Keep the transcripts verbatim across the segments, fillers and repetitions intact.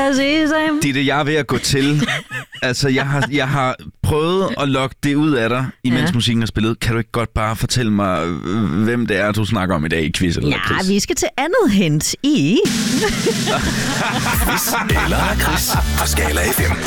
præcis. Det er det, jeg er ved at gå til. Altså, jeg har, jeg har prøvet at lokke det ud af dig, imens ja. musikken er spillet. Kan du ikke godt bare fortælle mig, hvem det er, du snakker om i dag i quiz eller Ja, Chris? vi skal til andet hint i... Quiz eller Chris på Skala F M.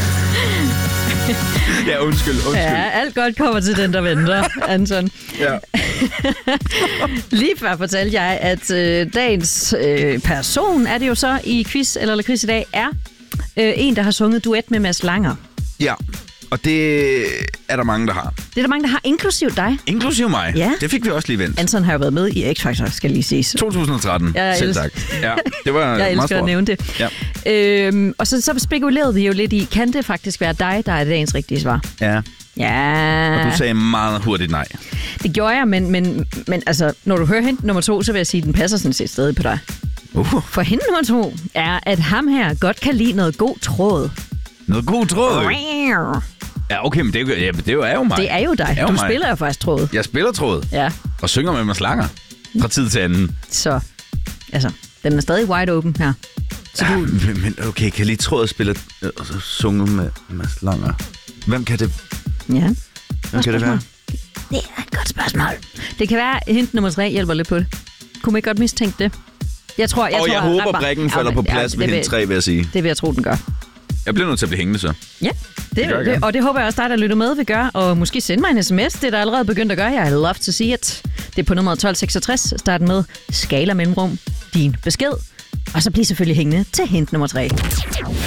Ja, undskyld, undskyld. Ja, alt godt kommer til den, der venter, Anton. Ja. Lige før fortalte jeg, at øh, dagens øh, person, er det jo så i quiz eller lakrids i dag, er øh, en, der har sunget duet med Mads Langer. Ja, og det er der mange, der har. Det er der mange, der har, inklusiv dig. Inklusiv mig. Ja. Det fik vi også lige vendt. Anton har jo været med i X-Factor, skal lige siges. to tusind og tretten, Jeg selv elsker- tak. Ja, det var Jeg meget elsker stort. at nævne det. Ja. Øhm, og så, så spekulerede vi jo lidt i, kan det faktisk være dig, der er dagens rigtige svar? Ja, Ja, og du sagde meget hurtigt nej. det gjorde jeg, men, men, men altså, når du hører hint nummer to, så vil jeg sige, at den passer sådan set stadig på dig. Uh, For hint nummer to er, at ham her godt kan lide noget god tråd. noget god tråd. Ja, okay, men det, er jo- ja, det er jo- er jo mig. Det er jo dig. Det er jo Du mig. spiller jo faktisk tråd. Jeg spiller tråd Ja, og synger med Mads Langer fra tid til anden. så altså, den er stadig wide open her. Så du... Men okay, kan jeg lige tråd og spille øh, og så synge med Mads Langer? Hvem kan det, Ja, hvem kan det være? det er et godt spørgsmål. Det kan være, at hint nummer tre hjælper lidt på det. Kunne man ikke godt mistænke det? Jeg tror, jeg, Og tror, jeg at- håber, at- brikken ja, falder på men- ja, plads det ved vil- hende tre, vil jeg sige. Det vil jeg tro, den gør. Jeg bliver nødt til at blive hængende så. Ja, det, gør jeg det, gerne. og det håber jeg også dig, der lytter med, vil gøre. Og måske sende mig en sms. Det er der allerede begyndt at gøre. Jeg love to see it. Det er på nummer tolv seksogtres. Start med skala mellemrum. Din besked. Og så bliv selvfølgelig hængende til hint nummer tre.